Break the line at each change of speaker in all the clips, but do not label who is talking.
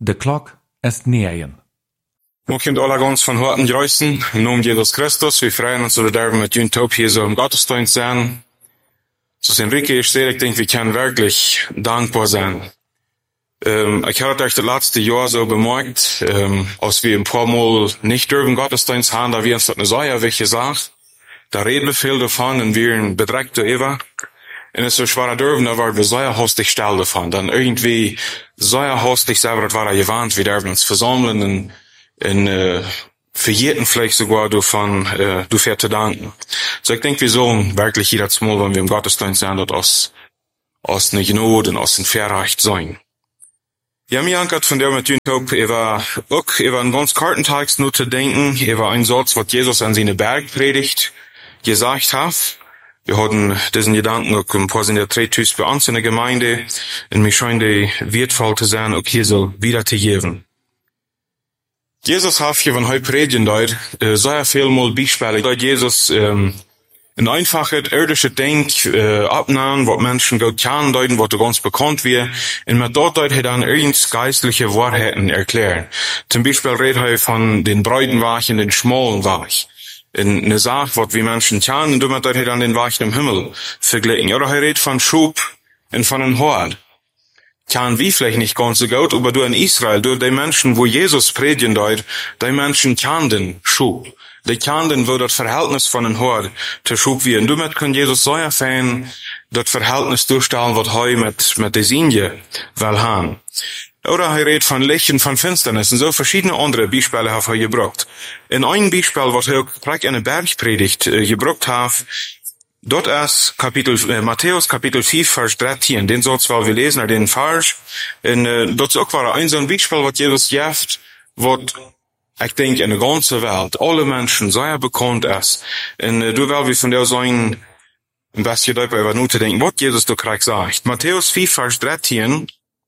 De klok est 9.
Nog kunt alle ons van harten juichen, in naam Jesus Christus. We freuen uns, dat we daar met jullie top hier so im Gottesdienst zijn. Zoals Enrique hier steht, ik denk, we können wirklich dankbar sein. Ich habe das letzte Jahr so bemerkt, als wir ein paar Mal nicht dürfen Gottesdienst haben, da wir uns das eine sehr wichtige Sache. Da reden wir viel davon und wir sind bedreckt darüber. Und es ist so schwer dürfen, aber wir sehr hostig stellen davon. Dann irgendwie sehr hostig selber, das war gewarnt, wir dürfen uns versammeln und für jeden vielleicht sogar davon, dafür zu danken. So ich denke, wir sollen wirklich jedes Mal, wenn wir im Gottesdienst sind, dort aus eine Gnade und aus ein Verrecht sein. Ja, mir ankert von der mit Jüntop, über einen ganz Kartentext nur zu denken, über einen Satz, was Jesus an seine Bergpredigt gesagt hat. Wir hatten diesen Gedanken auch ein paar in der Tretus bei uns in der Gemeinde, und mir scheint die wertvoll zu sein, auch hier so wieder zu geben. Jesus hat hier von heute predigen dort, sehr viel mal Beispiele, dort Jesus, ein einfaches irdische Denk, abnahmen, was Menschen gut kennen, deuten, was ganz bekannt wird, und mit dort hat er dann irgend geistliche Wahrheiten erklären. Zum Beispiel redet er von den breiten Weg und den schmalen Weg. In eine Sache, was wir Menschen kennen, und damit hat er dann den Weg im Himmel verglichen. Oder er redet von Schub und von einem Hort. Kennen wir vielleicht nicht ganz so gut, aber du in Israel, du die Menschen, wo Jesus predigen dort, die Menschen kennen den Schub. Die kennen, wo das Verhältnis von einem Hort zu Schub wird. Und damit kann Jesus so erfahren, das Verhältnis durchstellen, was er mit der Sinje will haben. Oder er redet von Licht und von Finsternis und so verschiedene andere Beispiele hat er gebracht. In einem Beispiel, was er praktisch in der Bergpredigt gebracht hat, dort ist Matthäus Kapitel 4, Vers 13, den soll's wir lesen, den Vers, und dort auch war ein so ein Beispiel, was Jesus gibt, was ich denke, in der ganzen Welt, alle Menschen sehr bekannt ist. Und du willst wie von der sagen, ein bisschen darüber über nur zu denken, was Jesus da gerade sagt. Matthäus 4, Vers 13,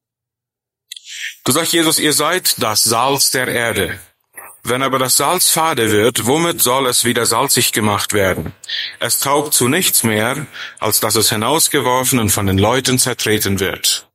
da sagt Jesus, ihr seid das Salz der Erde. Wenn aber das Salz fade wird, womit soll es wieder salzig gemacht werden? Es taugt zu nichts mehr, als dass es hinausgeworfen und von den Leuten zertreten wird.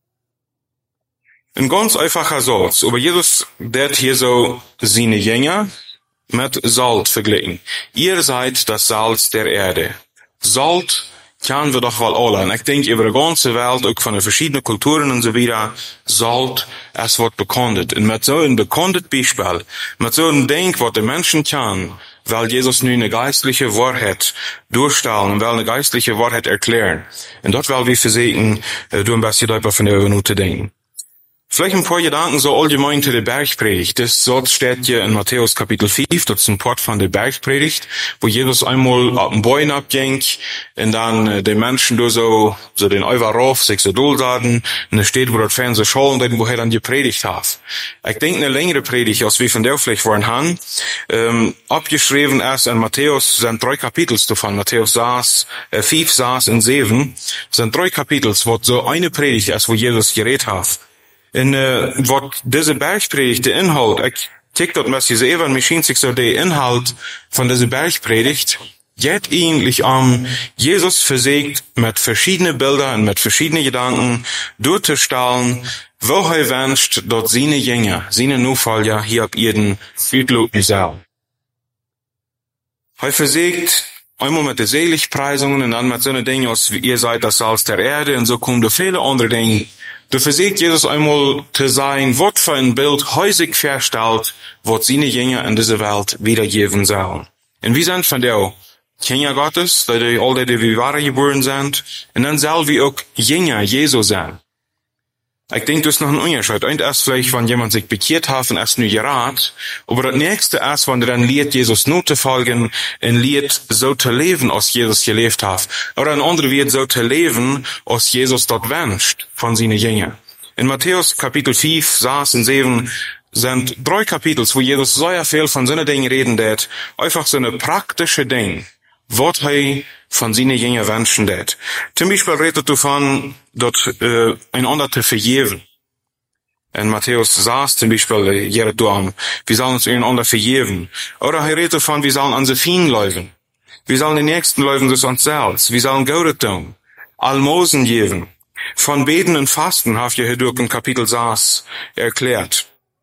Ein ganz einfacher Satz, aber Jesus, der hat hier so seine Jünger mit Salz verglichen. Ihr seid das Salz der Erde. Salz kennen wir doch wohl alle. Und ich denke, über die ganze Welt, auch von den verschiedenen Kulturen und so weiter, Salz, es wird bekannt. Und mit so einem bekannten Beispiel, mit so einem Denk, was die Menschen kennen, weil Jesus nun eine geistliche Wahrheit durchstellen und will eine geistliche Wahrheit erklären. Und dort will wir versuchen, du ein bisschen darüber von der Minute denken. Vielleicht ein paar Gedanken so allgemein zu der Bergpredigt. Das Satz steht hier in Matthäus Kapitel 5, das ist ein Part von der Bergpredigt, wo Jesus einmal auf den Bäumen abging und dann die Menschen da so den Euwarauf sich so durchsahen und da steht, wo dort Fernseher schallen, wo er dann gepredigt hat. Ich denke, eine längere Predigt, als wir von der vielleicht vorhin haben, abgeschrieben erst in Matthäus, sind 3 Kapitel davon. Matthäus 5, 6 und 7, sind 3 Kapitel, wo so eine Predigt ist, wo Jesus geredet hat. En wat deze bergpredigt, de inhoud, ik kijk dat met je even, misschien zich zo de inhoud van deze bergpredigt, geht eigentlich Jesus versucht mit verschiedenen Bildern und mit verschiedenen Gedanken durchzustellen, wo er wünscht, dass seine Jünger, seine Nachfolger hier auf Erden fühlten sollen. Er versucht einmal mit den Seligpreisungen und dann mit so einer Dinge, als ihr seid das Salz der Erde, und so kommen da viele andere Dinge. Du versucht Jesus einmal zu sein, was für ein Bild häusig verstellt, was seine Jünger in dieser Welt wiedergeben sollen. Und wir sind von der Kinder Gottes, die all die wir wahre geboren sind, und dann sollen wir auch Jünger Jesu sein. Ich denke, das ist noch ein Unterschied. Und erst vielleicht, wenn jemand sich bekehrt hat und erst nur gerat, aber das nächste erst, wenn er dann lehrt, Jesus nur zu folgen, und lehrt, so zu leben, als Jesus gelebt hat. Oder ein anderer wird so zu leben, als Jesus dort wünscht, von seinen Jüngern. In Matthäus Kapitel 5, 6 und 7 sind 3 Kapitel, wo Jesus sehr viel von so einer Dinge reden wird, einfach so eine praktische Ding, was er von seinen Jüngern wünschen wird. Zum Beispiel redet davon, dort einander zu vergeben. In Matthäus 6 zum Beispiel redet davon, wir sollen uns einander vergeben. Oder er redet davon, wir sollen an sie Fien laufen. Wir sollen den Nächsten laufen durch uns selbst. Wir sollen Gutes tun. Almosen geben. Von Beten und Fasten habt ihr hier durch in Kapitel 6 erklärt.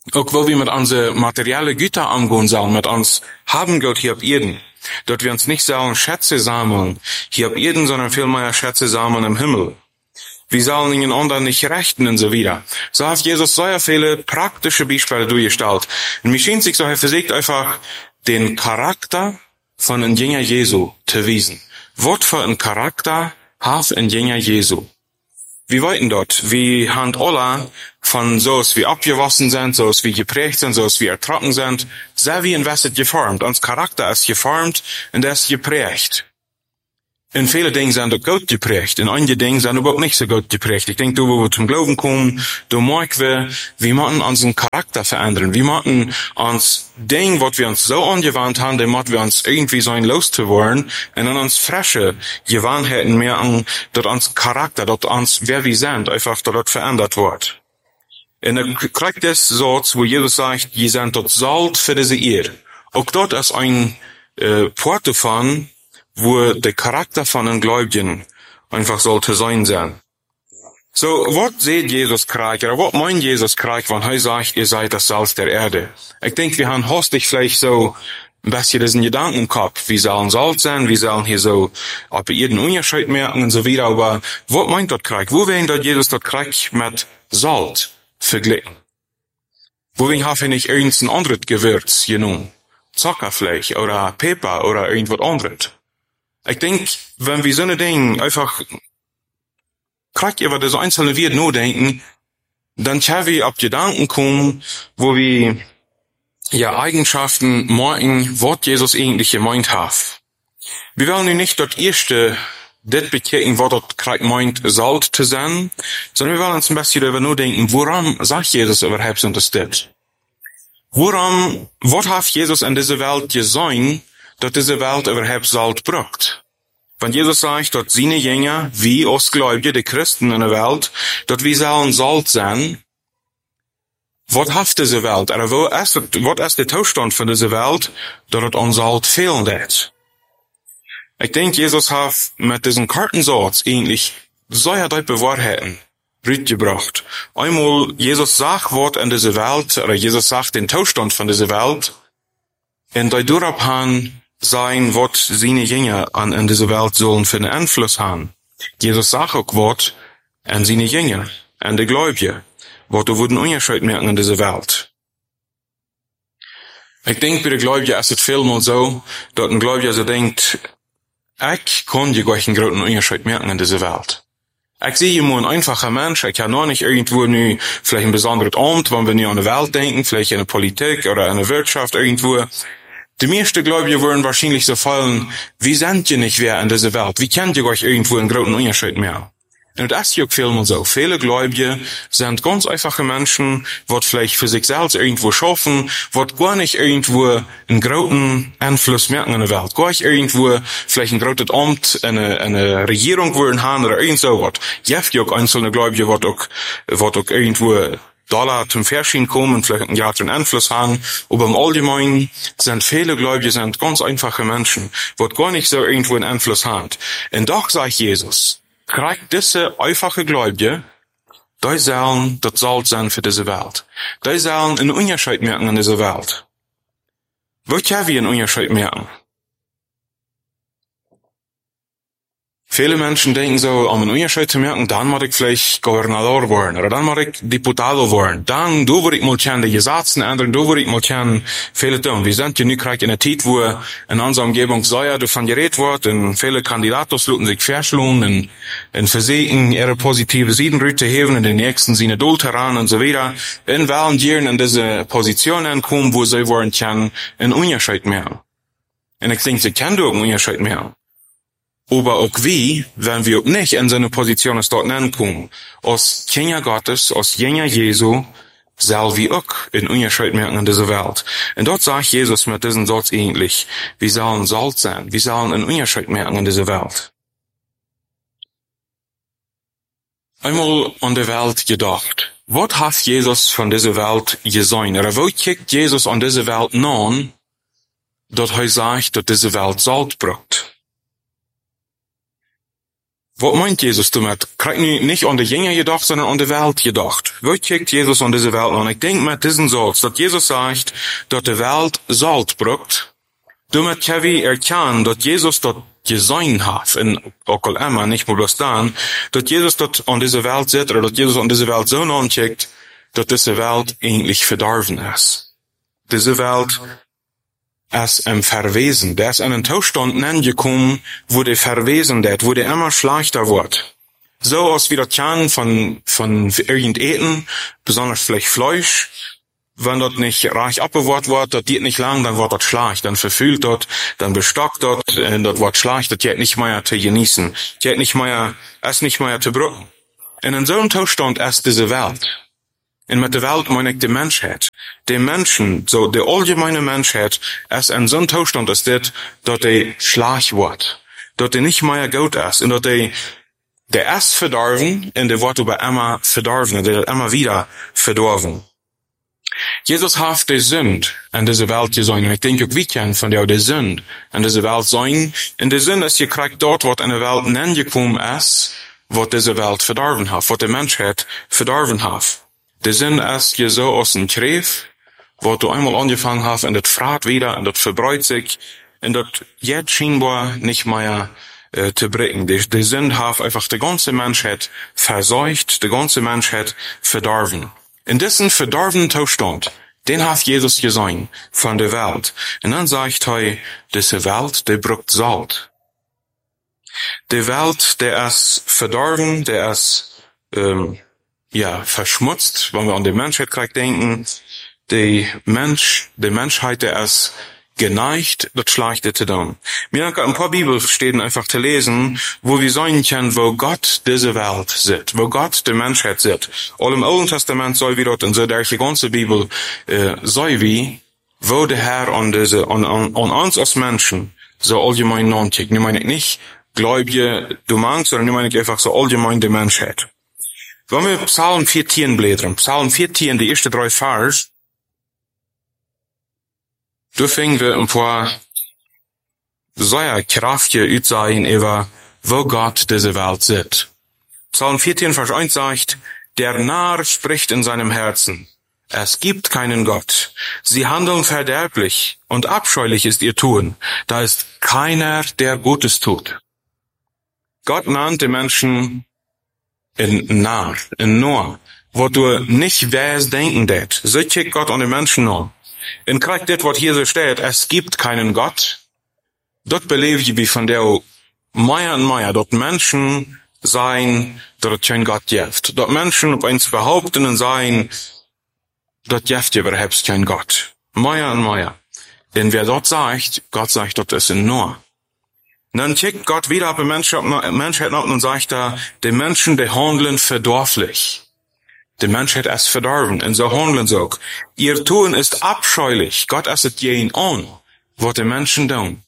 Auch wo wir mit unseren materiellen Güter umgehen sollen, mit uns haben Gott hier auf Erden, dort wir uns nicht sollen Schätze sammeln, hier auf Erden, sondern vielmehr Schätze sammeln im Himmel. Wir sollen ihnen anderen nicht rechten und so wieder. So hat Jesus sehr viele praktische Beispiele durchgestellt. Und mir scheint sich so, er versucht einfach, den Charakter von einem Jünger Jesu zu wiesen. Was für ein Charakter hat ein Jünger Jesu? Wir wollten dort, wir haben alle von so, wie abgewaschen sind, so wie geprägt sind, so wie ertrocken sind, sehr wie in was es geformt. Unser Charakter ist geformt und er ist geprägt. In viele Dinge sind auch gut geprägt, in einige Dinge sind überhaupt nicht so gut geprägt. Ich denke, wo wir zum Glauben kommen, da merken wir müssen unseren Charakter verändern. Wir müssen uns Dinge, was wir uns so angewandt haben, dem wir uns irgendwie sein loszuwollen, und an uns frische Gewohnheiten merken, dass uns Charakter, dass uns, wer wir sind, einfach dort verändert wird. Und dann kriegt das Satz, wo Jesus sagt, ihr seid dort Salz für diese Erde. Auch dort ist ein Port davon, wo der Charakter von einem Gläubigen einfach sollte sein. So, was sieht Jesus Krieg, oder was meint Jesus Krieg, wenn er sagt, ihr seid das Salz der Erde? Ich denke, wir haben hostig vielleicht so ein bisschen diesen Gedanken im Kopf. Wir sollen Salz sein, wir sollen hier so, ob wir jeden Unterschied merken und so wieder, aber was meint dort Krieg? Wo werden dort Jesus dort Krieg mit Salz verglichen? Wo werden haben wir nicht irgendein anderes Gewürz genommen? Zuckerfleisch oder Pfeffer oder irgendwas anderes? Ich denke, wenn wir so eine Dinge einfach kriegt über das einzelne Wort nachdenken, dann können wir auf Gedanken kommen, wo wir ja Eigenschaften merken, was Jesus eigentlich gemeint hat. Wir wollen nicht dort erste das bekehren, was dort kriegt meint, Salz zu sein, sondern wir wollen uns ein bisschen darüber nachdenken, woran sagt Jesus überhaupt so das? Was hat Jesus in dieser Welt gesehen, dass diese Welt überhaupt Salz braucht? Wenn Jesus sagt, dass seine Jünger, wie uns Gläubige, die Christen in der Welt, dass wir sollen Salz sein, was hat diese Welt? Oder was ist der Zustand von dieser Welt, dass es an Salz fehlen wird? Ich denke, Jesus hat mit diesem Kartensatz eigentlich sehr deutliche Wahrheiten mitgebracht. Einmal, Jesus sagt, was in dieser Welt, oder Jesus sagt den Zustand von dieser Welt, und dadurch haben sein, was seine Jünger in dieser Welt sollen für einen Einfluss haben. Jesus sagt auch, was an seine Jünger, an die Gläubigen, was da würden Unterschied merken in dieser Welt. Ich denke, bei den Gläubigen ist es vielmal so, dass ein Gläubiger so denkt, ich kann dir gleich einen großen Unterschied merken in dieser Welt. Ich sehe immer ein einfacher Mensch, ich kann noch nicht irgendwo nu, vielleicht ein besonderes Amt, wenn wir nicht an die Welt denken, vielleicht in der Politik oder in der Wirtschaft irgendwo. Die meisten Gläubigen würden wahrscheinlich so fallen, wie sind ihr nicht wer in dieser Welt? Wie könnt ihr euch irgendwo einen großen Unterschied mehr? Und das ist ja auch vielmal so. Viele Gläubige sind ganz einfache Menschen, die vielleicht für sich selbst irgendwo schaffen, die gar nicht irgendwo einen großen Einfluss merken in der Welt. Gar nicht irgendwo vielleicht ein großes Amt in eine Regierung wollen haben oder irgend so was. Jeft ja auch einzelne Gläubige, die auch irgendwo Dollar zum Verschieden kommen, vielleicht ein Jahr einen Einfluss haben, aber im Allgemeinen sind viele Gläubige sind ganz einfache Menschen, die gar nicht so irgendwo einen Einfluss haben. Und doch sagt Jesus, kriegt diese einfache Gläubige, die sollen das Salz sein für diese Welt. Die sollen einen Unterschied merken in dieser Welt. Wo können wir einen Unterschied merken? Viele Menschen denken so, um einen Unterschied zu merken, dann muss ich vielleicht Gouverneur werden, oder dann muss ich Deputado werden. Dann, da würde ich mal die Gesetze ändern, da würde ich mal viele tun. Wir sind ja nu gerade in einer Zeit, wo in unserer Umgebung sehr davon geredet wird, und viele Kandidaten lassen sich verschlagen, und versuchen, ihre positive Siedenrüte heben, und den nächsten sind Adult heran, und so weiter. In welchen Jahren in diese Positionen kommen, wo sie wollen, können einen Unterschied merken. Und ich denke, sie können doch einen Unterschied merken. Aber auch wie, wenn wir auch nicht in so eine Position dort ankommen, als Kinder Gottes, als Jünger Jesu, soll wir auch einen Unterschied merken in dieser Welt. Und dort sagt Jesus mit diesem Satz eigentlich, wir sollen Salz sein, wir sollen einen Unterschied merken in dieser Welt. Einmal an der Welt gedacht, was hat Jesus von dieser Welt gesehen? Oder wo kijkt Jesus an diese Welt nach, dass er sagt, dass diese Welt Salz braucht? Was meint Jesus damit? Kriegt nicht an die Jünger gedacht, sondern an die Welt gedacht. Wo kijkt Jesus an diese Welt an? Ich denke mit diesen Satz, dass Jesus sagt, dass die Welt Salz braucht. Damit können wir erkennen, dass Jesus dort gesehen hat, in auch immer, nicht nur bloß dann, dass Jesus dort an diese Welt sitzt, oder dass Jesus an diese Welt so ankickt, dass diese Welt eigentlich verdorben ist. Diese Welt ist im Verwesen. Der ist in einen Zustand angekommen, wo der verwesen wird, wo der immer schlechter wird. So als wir das kennen von irgendetwas, besonders vielleicht Fleisch. Wenn dort nicht reich abbewahrt wird, das geht nicht lang, dann wird das schlecht, dann verfühlt dort, dann bestockt dort, dort wird schlecht, das geht nicht mehr zu genießen, das geht nicht mehr, es nicht mehr zu brücken. In so einem Zustand ist diese Welt. Und mit der Welt meine ich die Menschheit. Die Menschen, so die allgemeine Menschheit, ist in so einem Zustand ist das, dass die schlecht wird, dass die nicht mehr gut ist, und dass der ist verdorben, und der wird aber immer verdorben, der wird immer wieder verdorben. Jesus hat die Sünde in diese Welt gesehen. Und ich denke, auch wir kennen von der die Sünde in diese Welt sein. Und die Sünde ist gekriegt dort, was in der Welt angekommen ist, was diese Welt verdorben hat, was die Menschheit verdorben hat. Die Sünde ist hier so aus dem Kreif, wo du einmal angefangen hast, und das fragt wieder, und das verbreut sich, und das jetzt scheinbar nicht mehr zu bringen. Die Sünde hat einfach die ganze Menschheit verseucht, die ganze Menschheit verdorben. In diesen verdorbenen Zustand, den hat Jesus gesehen von der Welt. Und dann sagt er, diese Welt, die braucht Salz. Die Welt, der ist verdorben, der ist, verschmutzt, wenn wir an die Menschheit gleich denken. Die Menschheit, der ist geneigt, das Schlechte zu tun. Mir hat ein paar Bibelstellen einfach zu lesen, wo wir sehen können, wo Gott diese Welt sieht, wo Gott die Menschheit sieht. All im Alten Testament soll wir dort in so der ganze Bibel, soll wie, wo der Herr an uns als Menschen so allgemein antickt. Ich meine nicht Gläubige, du meinst, sondern ich meine einfach so allgemein die Menschheit. Wenn wir Psalm 14 blättern, Psalm 14, die ersten 3 Vers, da fingen wir ein paar sehr kraftige Aussagen über, wo Gott diese Welt sieht. Psalm 14, Vers 1 sagt, der Narr spricht in seinem Herzen, es gibt keinen Gott. Sie handeln verderblich und abscheulich ist ihr Tun. Da ist keiner, der Gutes tut. Gott nannt die Menschen in Narr, in Noah, wo du nicht wärst denken det. So kickt Gott an die Menschen an. Und kriegt das, was hier so steht, es gibt keinen Gott. Dort belebe ich wie von der Meier und Meier, dort Menschen sein, dort kein Gott gibt. Dort Menschen auf eins behaupten und sein, dort gibt überhaupt kein Gott. Meier und Meier. Denn wer dort sagt, Gott sagt, dort ist nur. Und dann kickt Gott wieder auf die Menschheit ab und sagt da, die Menschen, die handeln verdorflich. Die Menschheit ist verdorben, und so handeln sie auch. Ihr Tun ist abscheulich. Gott esset jeden an, was die Menschen tun.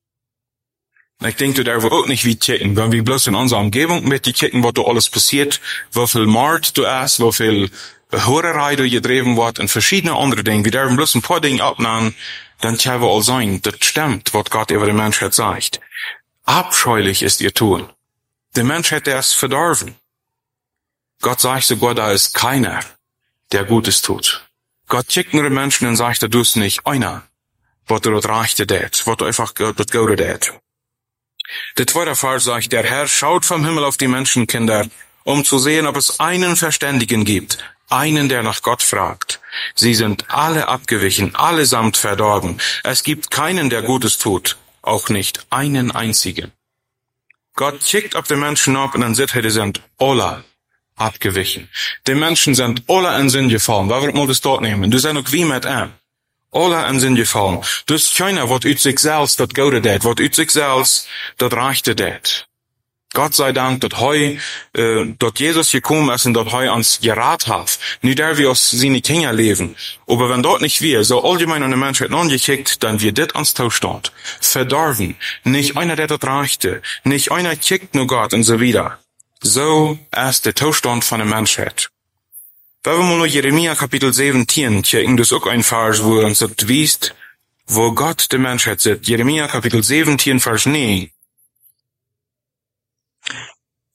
Ich denke, da auch nicht wie kicken, wenn wir bloß in unserer Umgebung mit die kicken, was da alles passiert, wie viel Mord du hast, wie viel Hurerei du getrieben wird, und verschiedene andere Dinge. Wir dürfen bloß ein paar Dinge abnehmen, dann können wir all sein, das stimmt, was Gott über die Menschheit sagt. Abscheulich ist ihr Tun. Die Menschheit, der ist verdorben. Gott sagt sogar, da ist keiner, der Gutes tut. Gott schickt nur den Menschen und sagt, du ist nicht einer, was du dort reichte det, was du einfach dort gehört det. Der zweite Vers sagt, der Herr schaut vom Himmel auf die Menschenkinder, um zu sehen, ob es einen Verständigen gibt, einen, der nach Gott fragt. Sie sind alle abgewichen, allesamt verdorben. Es gibt keinen, der Gutes tut, auch nicht einen einzigen. Gott schickt auf die Menschen ab und dann sieht er, die sind alle abgewichen. Die Menschen sind alle in Sinn gefallen. Wer wird mal das dort nehmen? Du sind auch wie mit ihm. Alle in Sinn gefallen. Du ist keiner, was ut sich selbst dat gode det, was ut sich selbst dat reichte det. Gott sei Dank, dass Jesus gekommen ist und dass uns gerat hat. Nicht der wir aus seine Kinder leben. Aber wenn dort nicht wir, so allgemein an die Menschheit angekickt, dann wird das ans Zustand. Verdorben. Nicht einer, der das reichte. Nicht einer kickt nur Gott und so wieder. So ist der Zustand von der Menschheit. Wenn wir mal nur Jeremia Kapitel 17 checken, das ist auch ein Vers, wo uns das wisst, wo Gott die Menschheit sieht. Jeremia Kapitel 17, Vers 9.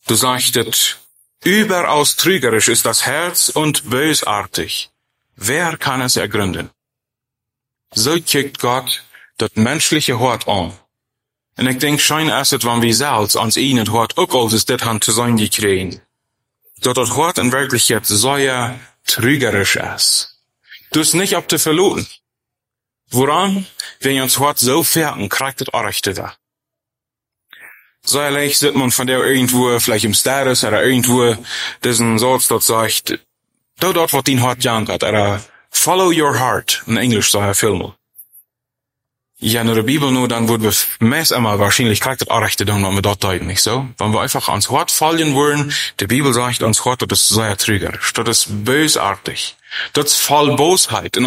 Du sagst, überaus trügerisch ist das Herz und bösartig. Wer kann es ergründen? So kijkt Gott das menschliche Hart an. En ik denk schijn als het van wie zelfs ans een het hart ook als dit hand te zijn gekregen. Dat het hart in werkelijkheid sehr trügerisch ist. Du ist nicht ab te verloren. Woran? Wenn ons hart so fährt, kriegt het Arrechte da. Sehr leicht sieht man von der irgendwo, vielleicht im Status oder irgendwo, diesen Satz, das sagt, dort wird dein Hart jankert, oder follow your heart, in Englisch sagt er viel. Ja, nur der Bibel nur, dann würden wir meist einmal wahrscheinlich kriegt das Arrechte dann, wenn wir dort deuten, nicht so? Wenn wir einfach ans Hart fallen wollen, die Bibel sagt ans Hart, das ist sehr trügerisch, das ist bösartig, das ist voll Bosheit.